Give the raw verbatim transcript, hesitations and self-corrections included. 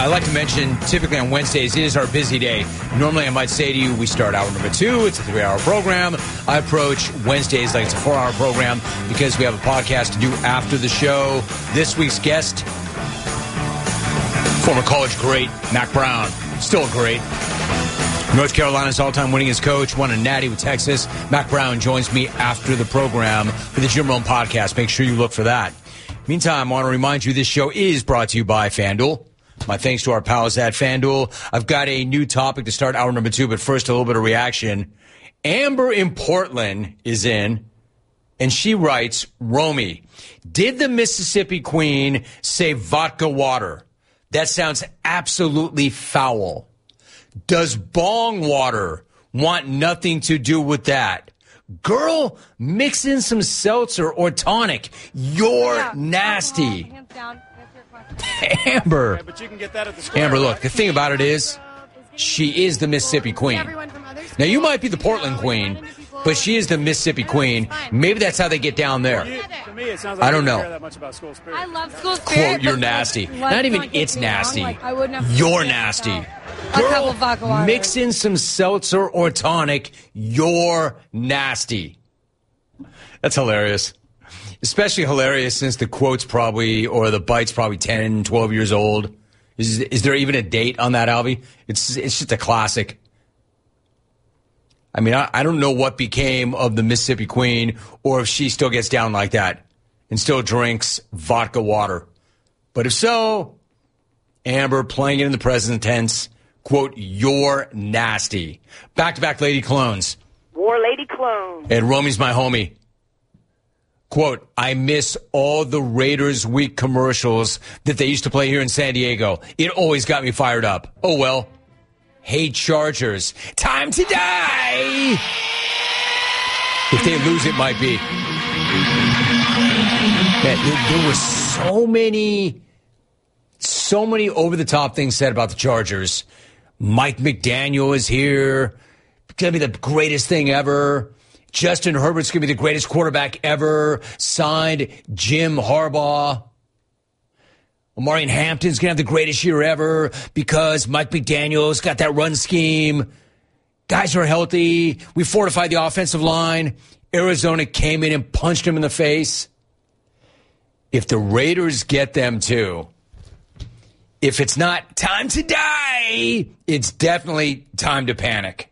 I like to mention, typically on Wednesdays, it is our busy day. Normally, I might say to you, we start hour number two. It's a three-hour program. I approach Wednesdays like it's a four-hour program because we have a podcast to do after the show. This week's guest, former college great, Mack Brown. Still great. North Carolina's all-time winningest coach, won a natty with Texas. Mack Brown joins me after the program for the Jim Rome podcast. Make sure you look for that. Meantime, I want to remind you this show is brought to you by FanDuel. My thanks to our pals at FanDuel. I've got a new topic to start hour number two, but first a little bit of reaction. Amber in Portland is in, and she writes, Romy, did the Mississippi Queen say vodka water? That sounds absolutely foul. Does bong water want nothing to do with that? Girl, mix in some seltzer or tonic. You're yeah, nasty. Hands down. Amber. Okay, but you can get that at the square, Amber, look, right? the thing about it is, she is the Mississippi Queen. Now, you might be the Portland Queen, but she is the Mississippi Queen. Maybe that's how they get down there. To me, it sounds like I don't you know. care that much about school spirit. I love school spirit. Quote, you're nasty. Not even it's nasty. Like, I wouldn't have you're nasty. Girl, mix in some seltzer or tonic. You're nasty. That's hilarious. Especially hilarious since the quote's probably, or the bite's probably ten, twelve years old. Is is there even a date on that, Albie? It's it's just a classic. I mean, I, I don't know what became of the Mississippi Queen or if she still gets down like that and still drinks vodka water. But if so, Amber playing it in the present tense, quote, you're nasty. Back-to-back Lady Clones. War Lady Clone. And Romy's my homie. Quote, I miss all the Raiders Week commercials that they used to play here in San Diego. It always got me fired up. Oh, well. Hey, Chargers. Time to die! If they lose, it might be. Man, there, there were so many, so many over-the-top things said about the Chargers. Mike McDaniel is here. It's going to be the greatest thing ever. Justin Herbert's going to be the greatest quarterback ever. Signed Jim Harbaugh. Omarion Hampton's going to have the greatest year ever because Mike McDaniel's got that run scheme. Guys are healthy. We fortified the offensive line. Arizona came in and punched him in the face. If the Raiders get them too, if it's not time to die, it's definitely time to panic.